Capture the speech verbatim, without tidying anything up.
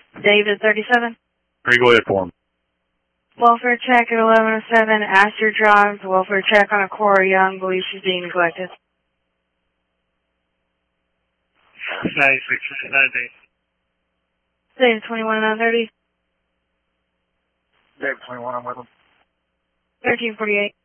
David thirty-seven. Are you go ahead for him? Welfare check at eleven oh seven. Astor Drive. Welfare check on a Cora Young. Believes she's being neglected. ninety-six, ninety. David twenty-one nine thirty. David twenty-one, I'm with him. thirteen forty-eight.